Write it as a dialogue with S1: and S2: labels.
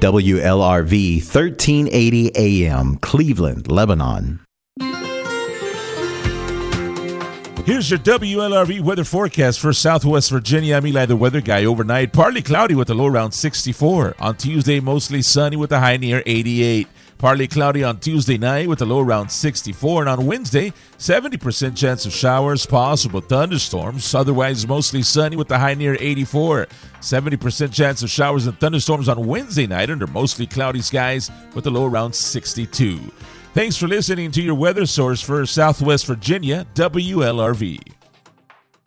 S1: WLRV 1380 AM, Cleveland, Lebanon.
S2: Here's your WLRV weather forecast for Southwest Virginia. I'm Eli, the weather guy. Overnight, partly cloudy with a low around 64. On Tuesday, mostly sunny with a high near 88. Partly cloudy on Tuesday night with a low around 64. And on Wednesday, 70% chance of showers, possible thunderstorms. Otherwise, mostly sunny with a high near 84. 70% chance of showers and thunderstorms on Wednesday night under mostly cloudy skies with a low around 62. Thanks for listening to your weather source for Southwest Virginia, WLRV.